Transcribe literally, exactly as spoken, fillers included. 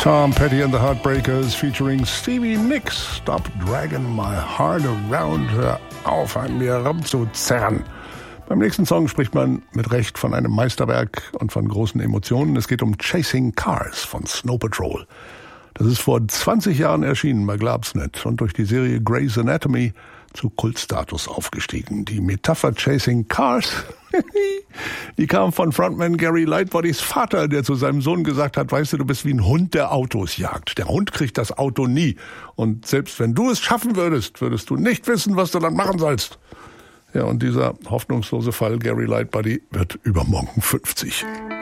Tom Petty and the Heartbreakers featuring Stevie Nicks. Stop dragging my heart around. Hör auf, an mir rumzuzerren. Beim nächsten Song spricht man mit Recht von einem Meisterwerk und von großen Emotionen. Es geht um Chasing Cars von Snow Patrol. Das ist vor zwanzig Jahren erschienen bei Glabsnet und durch die Serie Grey's Anatomy zu Kultstatus aufgestiegen. Die Metapher Chasing Cars, die kam von Frontman Gary Lightbodys Vater, der zu seinem Sohn gesagt hat, weißt du, du bist wie ein Hund, der Autos jagt. Der Hund kriegt das Auto nie. Und selbst wenn du es schaffen würdest, würdest du nicht wissen, was du dann machen sollst. Ja, und dieser hoffnungslose Fall Gary Lightbody wird übermorgen fünfzig.